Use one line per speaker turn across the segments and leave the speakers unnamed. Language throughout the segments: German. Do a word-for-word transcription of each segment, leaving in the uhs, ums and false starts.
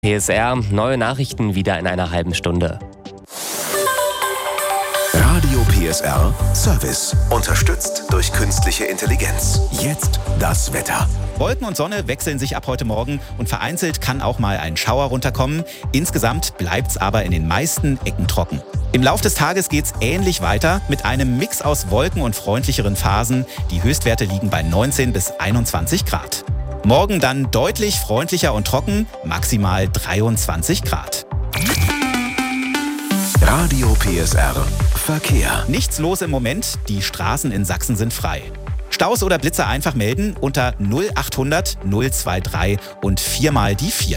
P S R, neue Nachrichten wieder in einer halben Stunde.
Radio P S R Service, unterstützt durch künstliche Intelligenz. Jetzt das Wetter.
Wolken und Sonne wechseln sich ab heute Morgen und vereinzelt kann auch mal ein Schauer runterkommen. Insgesamt bleibt's aber in den meisten Ecken trocken. Im Lauf des Tages geht's ähnlich weiter mit einem Mix aus Wolken und freundlicheren Phasen. Die Höchstwerte liegen bei neunzehn bis einundzwanzig Grad. Morgen dann deutlich freundlicher und trocken, maximal dreiundzwanzig Grad.
Radio P S R Verkehr.
Nichts los im Moment, die Straßen in Sachsen sind frei. Staus oder Blitzer einfach melden unter null achthundert null dreiundzwanzig und viermal die vier.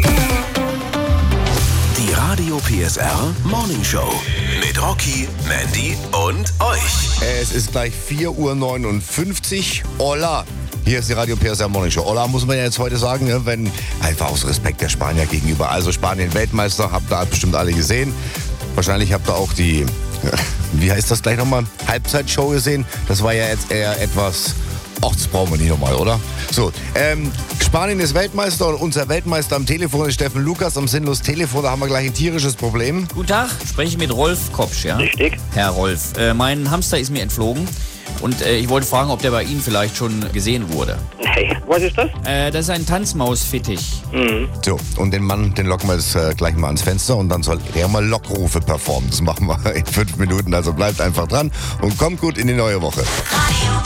Die Radio P S R Morning Show mit Rocky, Mandy und euch.
Es ist gleich vier Uhr neunundfünfzig. Hola! Hier ist die Radio P S R Morning Show. Hola muss man ja jetzt heute sagen, ne? Wenn einfach aus Respekt der Spanier gegenüber. Also Spanien Weltmeister, habt ihr bestimmt alle gesehen. Wahrscheinlich habt ihr auch die, wie heißt das gleich nochmal, Halbzeitshow gesehen. Das war ja jetzt eher etwas, ach, das brauchen wir nicht nochmal, oder? So, ähm, Spanien ist Weltmeister und unser Weltmeister am Telefon ist Steffen Lukas. Am sinnlos Telefon, da haben wir gleich ein tierisches Problem.
Guten Tag, spreche ich mit Rolf Kopsch, ja?
Richtig.
Herr Rolf, äh, mein Hamster ist mir entflogen und äh, ich wollte fragen, ob der bei Ihnen vielleicht schon gesehen wurde.
Hey, was ist das?
Äh, das ist ein Tanzmausfittich.
Mhm.
So, und den Mann, den locken wir jetzt äh, gleich mal ans Fenster und dann soll er mal Lockrufe performen. Das machen wir in fünf Minuten, also bleibt einfach dran und kommt gut in die neue Woche.
Radio